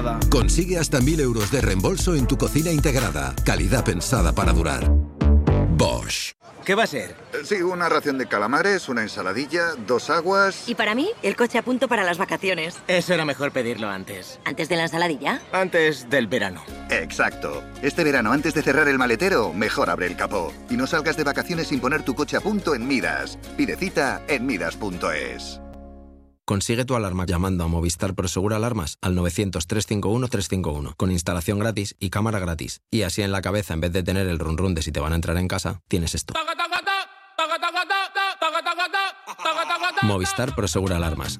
Consigue hasta 1.000 euros de reembolso en tu cocina integrada. Calidad pensada para durar. Bosch. ¿Qué va a ser? Sí, una ración de calamares, una ensaladilla, 2 aguas... Y para mí, el coche a punto para las vacaciones. Eso era mejor pedirlo antes. ¿Antes de la ensaladilla? Antes del verano. Exacto. Este verano, antes de cerrar el maletero, mejor abre el capó. Y no salgas de vacaciones sin poner tu coche a punto en Midas. Pide cita en midas.es. Consigue tu alarma llamando a Movistar Prosegur Alarmas al 900-351-351 con instalación gratis y cámara gratis. Y así en la cabeza, en vez de tener el run run de si te van a entrar en casa, tienes esto. Movistar Prosegur Alarmas.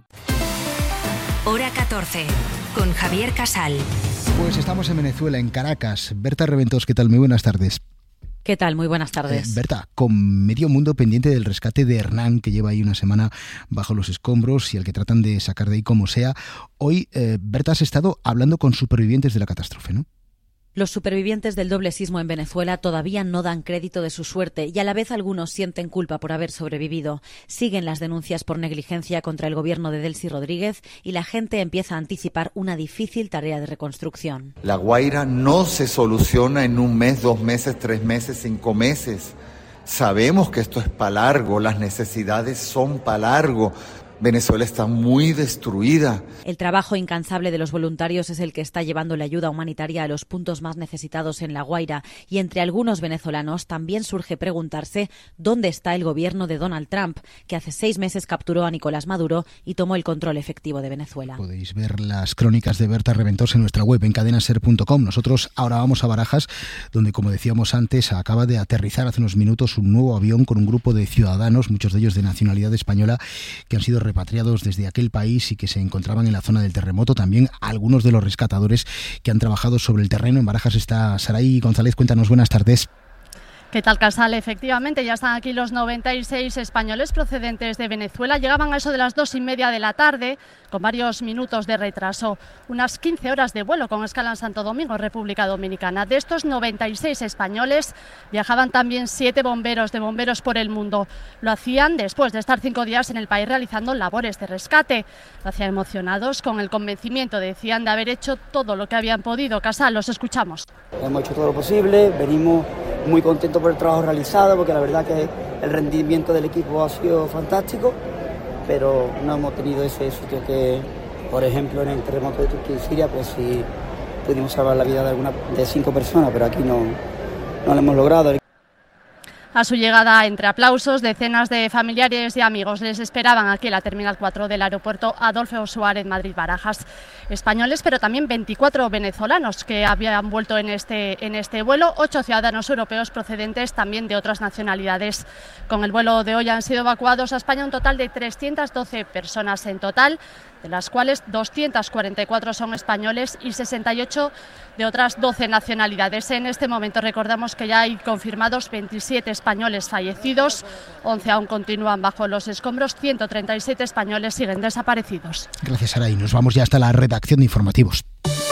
Hora 14, con Javier Casal. Pues estamos en Venezuela, en Caracas. Berta Reventos, ¿qué tal? Muy buenas tardes. ¿Qué tal? Muy buenas tardes. Berta, con medio mundo pendiente del rescate de Hernán, que lleva ahí una semana bajo los escombros y al que tratan de sacar de ahí como sea, hoy, Berta, has estado hablando con supervivientes de la catástrofe, ¿no? Los supervivientes del doble sismo en Venezuela todavía no dan crédito de su suerte y a la vez algunos sienten culpa por haber sobrevivido. Siguen las denuncias por negligencia contra el gobierno de Delcy Rodríguez y la gente empieza a anticipar una difícil tarea de reconstrucción. La Guaira no se soluciona en 1 mes, 2 meses, 3 meses, 5 meses. Sabemos que esto es para largo, las necesidades son para largo. Venezuela está muy destruida. El trabajo incansable de los voluntarios es el que está llevando la ayuda humanitaria a los puntos más necesitados en La Guaira y entre algunos venezolanos también surge preguntarse dónde está el gobierno de Donald Trump, que hace 6 meses capturó a Nicolás Maduro y tomó el control efectivo de Venezuela. Podéis ver las crónicas de Berta Reventos en nuestra web en cadenaser.com. Nosotros ahora vamos a Barajas, donde, como decíamos antes, acaba de aterrizar hace unos minutos un nuevo avión con un grupo de ciudadanos, muchos de ellos de nacionalidad española, que han sido repatriados desde aquel país y que se encontraban en la zona del terremoto. También algunos de los rescatadores que han trabajado sobre el terreno. En Barajas está Saray González. Cuéntanos, buenas tardes. ¿Qué tal, Casal? Efectivamente, ya están aquí los 96 españoles procedentes de Venezuela. Llegaban a eso de las 2:30 de la tarde, con varios minutos de retraso. Unas 15 horas de vuelo con escala en Santo Domingo, República Dominicana. De estos 96 españoles, viajaban también 7 bomberos de Bomberos por el Mundo. Lo hacían después de estar 5 días en el país realizando labores de rescate. Lo hacían emocionados, con el convencimiento, decían, de haber hecho todo lo que habían podido. Casal, los escuchamos. Hemos hecho todo lo posible, venimos muy contentos por el trabajo realizado, porque la verdad que el rendimiento del equipo ha sido fantástico, pero no hemos tenido ese sitio que, por ejemplo, en el terremoto de Turquía y Siria, pues sí pudimos salvar la vida de 5 personas, pero aquí no lo hemos logrado. A su llegada, entre aplausos, decenas de familiares y amigos les esperaban aquí en la Terminal 4 del aeropuerto Adolfo Suárez, Madrid-Barajas. Españoles, pero también 24 venezolanos que habían vuelto en este vuelo, 8 ciudadanos europeos procedentes también de otras nacionalidades. Con el vuelo de hoy han sido evacuados a España un total de 312 personas en total, de las cuales 244 son españoles y 68 de otras 12 nacionalidades. En este momento recordamos que ya hay confirmados 27 españoles fallecidos, 11 aún continúan bajo los escombros, 137 españoles siguen desaparecidos. Gracias, Saray. Nos vamos ya hasta la redacción de informativos.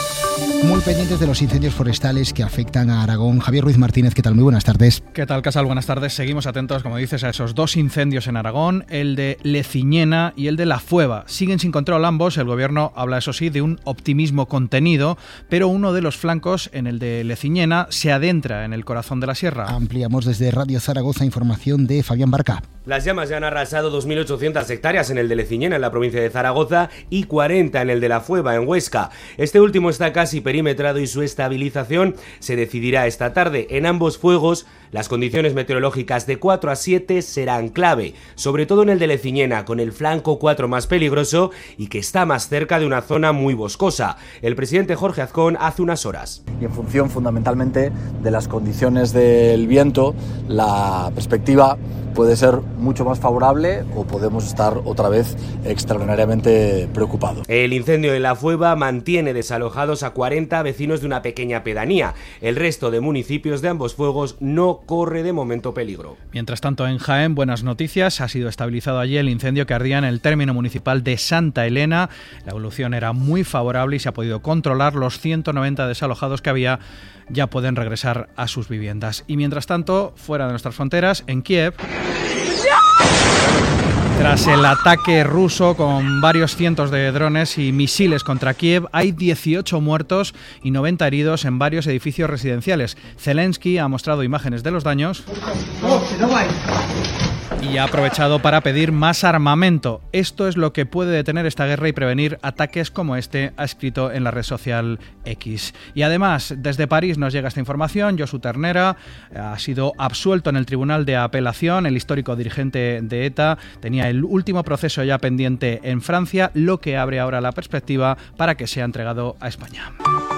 Muy pendientes de los incendios forestales que afectan a Aragón. Javier Ruiz Martínez, ¿qué tal? Muy buenas tardes. ¿Qué tal, Casal? Buenas tardes. Seguimos atentos, como dices, a esos 2 incendios en Aragón, el de Leciñena y el de La Fueva. Siguen sin control ambos. El gobierno habla, eso sí, de un optimismo contenido, pero uno de los flancos, en el de Leciñena, se adentra en el corazón de la sierra. Ampliamos desde Radio Zaragoza, información de Fabián Barca. Las llamas ya han arrasado 2.800 hectáreas en el de Leciñena, en la provincia de Zaragoza, y 40 en el de La Fueva, en Huesca. Este último está casi perimetrado y su estabilización se decidirá esta tarde. En ambos fuegos, las condiciones meteorológicas de 4 a 7 serán clave, sobre todo en el de Leciñena, con el flanco 4 más peligroso y que está más cerca de una zona muy boscosa. El presidente Jorge Azcón hace unas horas. Y en función fundamentalmente de las condiciones del viento, la perspectiva puede ser mucho más favorable o podemos estar otra vez extraordinariamente preocupados. El incendio en La Fueva mantiene desalojados a 40 vecinos de una pequeña pedanía. El resto de municipios de ambos fuegos no corre de momento peligro. Mientras tanto, en Jaén, buenas noticias. Ha sido estabilizado allí el incendio que ardía en el término municipal de Santa Elena. La evolución era muy favorable y se ha podido controlar. Los 190 desalojados que había ya pueden regresar a sus viviendas. Y mientras tanto, fuera de nuestras fronteras, en Kiev, Tras el ataque ruso con varios cientos de drones y misiles contra Kiev, hay 18 muertos y 90 heridos en varios edificios residenciales. Zelensky ha mostrado imágenes de los daños y ha aprovechado para pedir más armamento. Esto es lo que puede detener esta guerra y prevenir ataques como este, ha escrito en la red social X. Y además, desde París nos llega esta información. Josu Ternera ha sido absuelto en el Tribunal de Apelación. El histórico dirigente de ETA tenía el último proceso ya pendiente en Francia, lo que abre ahora la perspectiva para que sea entregado a España.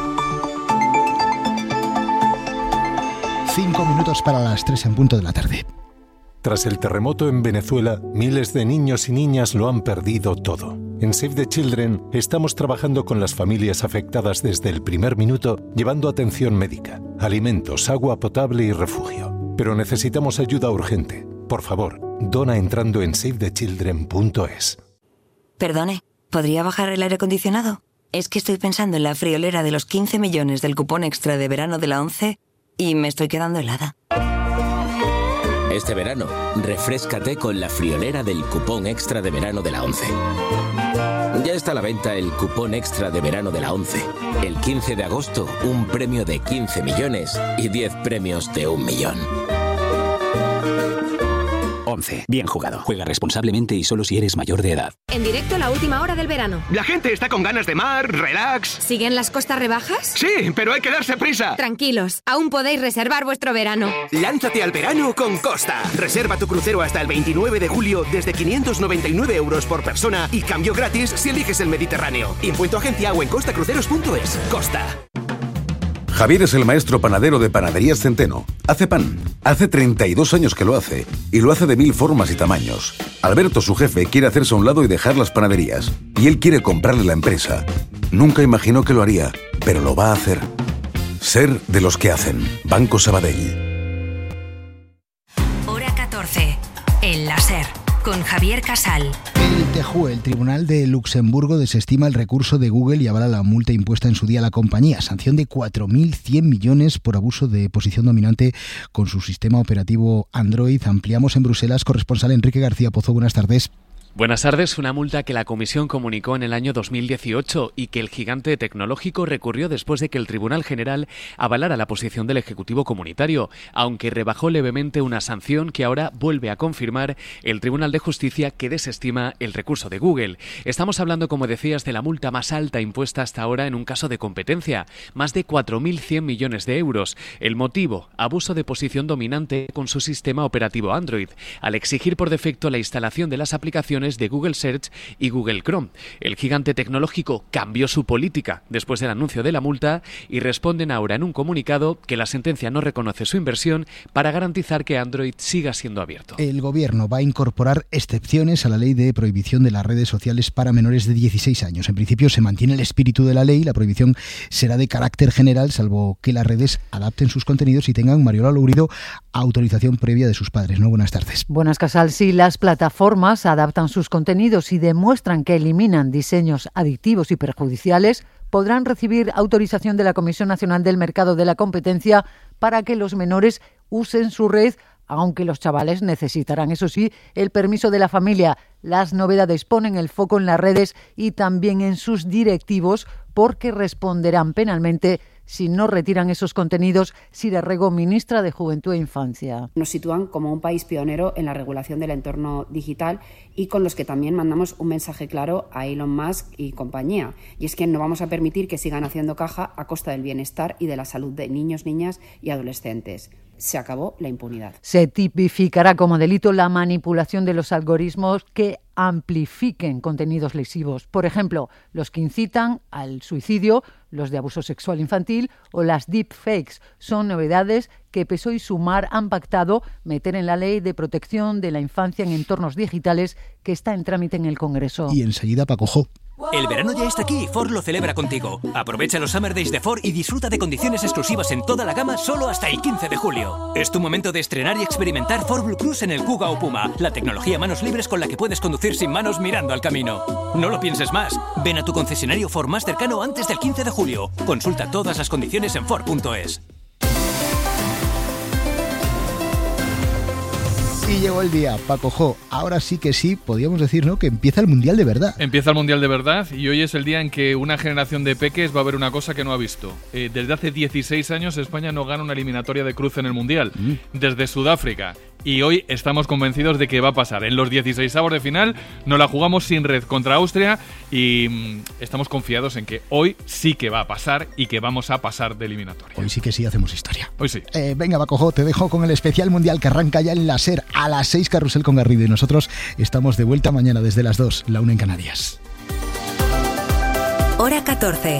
5 minutos para las 3 en punto de la tarde. Tras el terremoto en Venezuela, miles de niños y niñas lo han perdido todo. En Save the Children estamos trabajando con las familias afectadas desde el primer minuto, llevando atención médica, alimentos, agua potable y refugio. Pero necesitamos ayuda urgente. Por favor, dona entrando en savethechildren.es. Perdone, ¿podría bajar el aire acondicionado? Es que estoy pensando en la friolera de los 15 millones del cupón extra de verano de la ONCE y me estoy quedando helada. Este verano, refréscate con la friolera del cupón extra de verano de la ONCE. Ya está a la venta el cupón extra de verano de la ONCE. El 15 de agosto, un premio de 15 millones y 10 premios de 1 millón. ONCE. Bien jugado. Juega responsablemente y solo si eres mayor de edad. En directo, la última hora del verano. La gente está con ganas de mar, relax. ¿Siguen las costas rebajas? Sí, pero hay que darse prisa. Tranquilos, aún podéis reservar vuestro verano. Lánzate al verano con Costa. Reserva tu crucero hasta el 29 de julio desde 599 euros por persona y cambio gratis si eliges el Mediterráneo. Info agencia o en costacruceros.es. Costa. Javier es el maestro panadero de Panaderías Centeno. Hace pan. Hace 32 años que lo hace. Y lo hace de 1000 formas y tamaños. Alberto, su jefe, quiere hacerse a un lado y dejar las panaderías. Y él quiere comprarle la empresa. Nunca imaginó que lo haría, pero lo va a hacer. Ser de los que hacen. Banco Sabadell. Hora 14. El láser. Con Javier Casal. El TJUE, el Tribunal de Luxemburgo, desestima el recurso de Google y avala la multa impuesta en su día a la compañía. Sanción de 4.100 millones por abuso de posición dominante con su sistema operativo Android. Ampliamos en Bruselas. Corresponsal Enrique García Pozo, buenas tardes. Buenas tardes. Una multa que la Comisión comunicó en el año 2018 y que el gigante tecnológico recurrió después de que el Tribunal General avalara la posición del Ejecutivo Comunitario, aunque rebajó levemente una sanción que ahora vuelve a confirmar el Tribunal de Justicia, que desestima el recurso de Google. Estamos hablando, como decías, de la multa más alta impuesta hasta ahora en un caso de competencia, más de 4.100 millones de euros. El motivo, abuso de posición dominante con su sistema operativo Android, al exigir por defecto la instalación de las aplicaciones de Google Search y Google Chrome. El gigante tecnológico cambió su política después del anuncio de la multa y responden ahora en un comunicado que la sentencia no reconoce su inversión para garantizar que Android siga siendo abierto. El Gobierno va a incorporar excepciones a la ley de prohibición de las redes sociales para menores de 16 años. En principio se mantiene el espíritu de la ley. La prohibición será de carácter general, salvo que las redes adapten sus contenidos y tengan, Mariola Lourido, autorización previa de sus padres. ¿No? Buenas tardes. Buenas, Casal. Sí, las plataformas adaptan sus contenidos y demuestran que eliminan diseños adictivos y perjudiciales, podrán recibir autorización de la Comisión Nacional del Mercado de la Competencia para que los menores usen su red, aunque los chavales necesitarán, eso sí, el permiso de la familia. Las novedades ponen el foco en las redes y también en sus directivos, porque responderán penalmente si no retiran esos contenidos. Sira Rego, ministra de Juventud e Infancia. Nos sitúan como un país pionero en la regulación del entorno digital y con los que también mandamos un mensaje claro a Elon Musk y compañía. Y es que no vamos a permitir que sigan haciendo caja a costa del bienestar y de la salud de niños, niñas y adolescentes. Se acabó la impunidad. Se tipificará como delito la manipulación de los algoritmos que amplifiquen contenidos lesivos. Por ejemplo, los que incitan al suicidio, los de abuso sexual infantil o las deepfakes. Son novedades que PSOE y Sumar han pactado meter en la Ley de Protección de la Infancia en Entornos Digitales, que está en trámite en el Congreso. Y enseguida Paco Jo. El verano ya está aquí y Ford lo celebra contigo. Aprovecha los Summer Days de Ford y disfruta de condiciones exclusivas en toda la gama solo hasta el 15 de julio. Es tu momento de estrenar y experimentar Ford Blue Cruise en el Kuga o Puma, la tecnología manos libres con la que puedes conducir sin manos mirando al camino. No lo pienses más. Ven a tu concesionario Ford más cercano antes del 15 de julio. Consulta todas las condiciones en Ford.es. Y llegó el día, Paco Jo. Ahora sí que sí, podríamos decir, ¿no?, que empieza el Mundial de verdad. Empieza el Mundial de verdad y hoy es el día en que una generación de peques va a ver una cosa que no ha visto. Desde hace 16 años España no gana una eliminatoria de cruce en el Mundial. Desde Sudáfrica. Y hoy estamos convencidos de que va a pasar. En los 16avos de final nos la jugamos sin red contra Austria y estamos confiados en que hoy sí que va a pasar y que vamos a pasar de eliminatoria. Hoy sí que sí hacemos historia. Hoy sí. Venga, Paco Jo, te dejo con el especial mundial que arranca ya en la SER a las 6, Carrusel con Garrido. Y nosotros estamos de vuelta mañana desde las 2, la 1 en Canarias. Hora 14.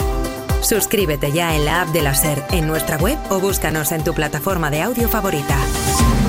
Suscríbete ya en la app de la SER, en nuestra web o búscanos en tu plataforma de audio favorita.